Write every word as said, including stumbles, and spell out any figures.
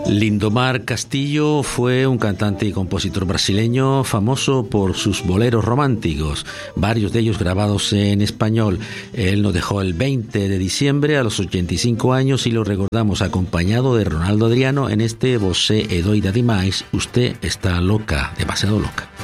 Lindomar Castillo fue un cantante y compositor brasileño famoso por sus boleros románticos, varios de ellos grabados en español. Él nos dejó el veinte de diciembre a los ochenta y cinco años y lo recordamos acompañado de Ronaldo Adriano en este Você é doida demais, usted está loca, demasiado loca.